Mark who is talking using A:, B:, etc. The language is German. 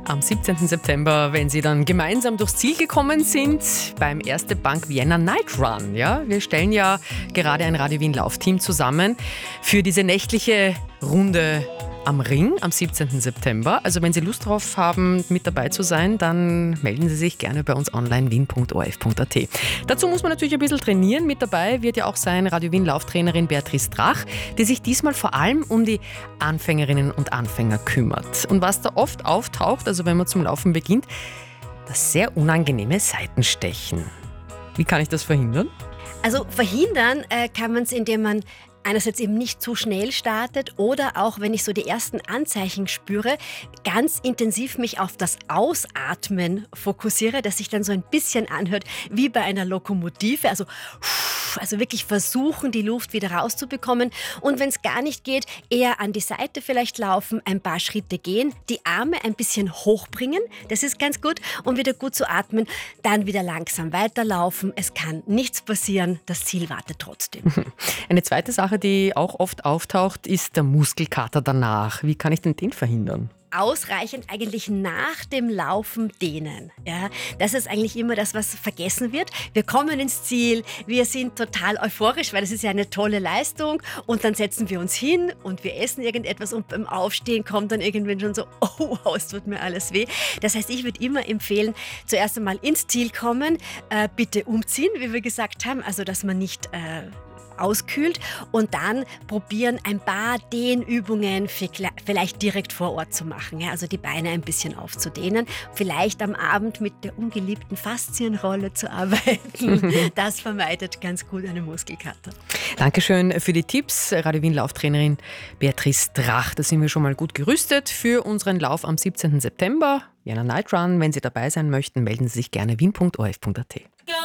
A: Am 17. September, wenn Sie dann gemeinsam durchs Ziel gekommen sind, beim Erste Bank Vienna Night Run. Ja? Wir stellen ja gerade ein Radio Wien Laufteam zusammen für diese nächtliche Runde am Ring am 17. September. Also wenn Sie Lust drauf haben, mit dabei zu sein, dann melden Sie sich gerne bei uns online wien.orf.at. Dazu muss man natürlich ein bisschen trainieren. Mit dabei wird ja auch sein Radio Wien Lauftrainerin Beatrice Drach, die sich diesmal vor allem um die Anfängerinnen und Anfänger kümmert. Und was da oft auftaucht, also wenn man zum Laufen beginnt, das sehr unangenehme Seitenstechen. Wie kann ich das verhindern?
B: Also verhindern kann man es, indem man einerseits eben nicht zu schnell startet oder auch, wenn ich so die ersten Anzeichen spüre, ganz intensiv mich auf das Ausatmen fokussiere, das sich dann so ein bisschen anhört wie bei einer Lokomotive, also wirklich versuchen, die Luft wieder rauszubekommen und wenn es gar nicht geht, eher an die Seite vielleicht laufen, ein paar Schritte gehen, die Arme ein bisschen hochbringen, das ist ganz gut, um wieder gut zu atmen, dann wieder langsam weiterlaufen, es kann nichts passieren, das Ziel wartet trotzdem.
A: Eine zweite Sache, die auch oft auftaucht, ist der Muskelkater danach. Wie kann ich denn den verhindern?
B: Ausreichend eigentlich nach dem Laufen dehnen. Ja, das ist eigentlich immer das, was vergessen wird. Wir kommen ins Ziel, wir sind total euphorisch, weil das ist ja eine tolle Leistung und dann setzen wir uns hin und wir essen irgendetwas und beim Aufstehen kommt dann irgendwann schon so, oh wow, es tut mir alles weh. Das heißt, ich würde immer empfehlen, zuerst einmal ins Ziel kommen, bitte umziehen, wie wir gesagt haben, also dass man nicht auskühlt und dann probieren, ein paar Dehnübungen vielleicht direkt vor Ort zu machen. Ja, also die Beine ein bisschen aufzudehnen, vielleicht am Abend mit der ungeliebten Faszienrolle zu arbeiten. Das vermeidet ganz gut eine Muskelkater.
A: Dankeschön für die Tipps, Radio Wien Lauftrainerin Beatrice Drach. Da sind wir schon mal gut gerüstet für unseren Lauf am 17. September. Vienna Night Run. Wenn Sie dabei sein möchten, melden Sie sich gerne wien.orf.at.